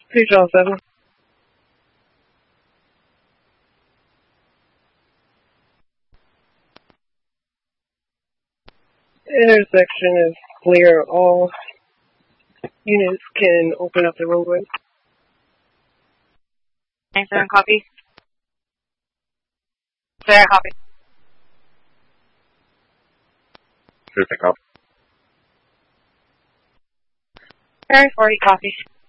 307. Intersection is clear. All units can open up the roadway. 97 copy. Sarah, copy. 50 copy. Sarah, 40 copy.